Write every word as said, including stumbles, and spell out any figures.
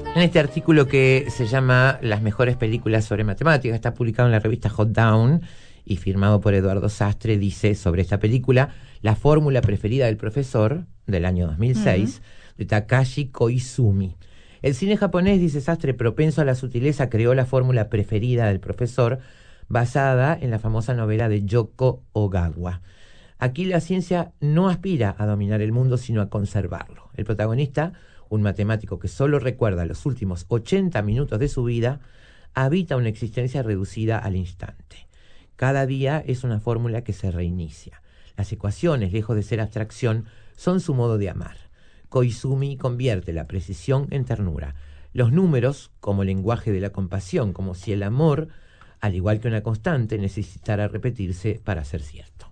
En este artículo que se llama Las mejores películas sobre matemáticas, está publicado en la revista Hot Down y firmado por Eduardo Sastre, dice sobre esta película: la fórmula preferida del profesor, del año dos mil seis, uh-huh. de Takashi Koizumi. El cine japonés, dice Sastre, propenso a la sutileza, creó la fórmula preferida del profesor basada en la famosa novela de Yoko Ogawa. Aquí la ciencia no aspira a dominar el mundo, sino a conservarlo. El protagonista, un matemático que solo recuerda los últimos ochenta minutos de su vida, habita una existencia reducida al instante. Cada día es una fórmula que se reinicia. Las ecuaciones, lejos de ser abstracción, son su modo de amar. Koizumi convierte la precisión en ternura, los números como lenguaje de la compasión, como si el amor, al igual que una constante, necesitara repetirse para ser cierto.